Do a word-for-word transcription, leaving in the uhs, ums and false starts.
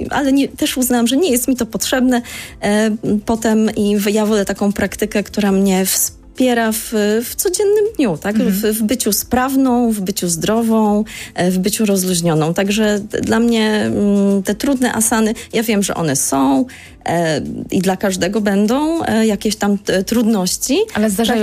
ale nie, też uznałam, że nie jest mi to potrzebne e, potem i ja wolę taką praktykę, która mnie wspiera w, w codziennym dniu, tak? Mhm. W, w byciu sprawną, w byciu zdrową, w byciu rozluźnioną. Także dla mnie te trudne asany, ja wiem, że one są e, i dla każdego będą e, jakieś tam t, trudności. Ale zdarzają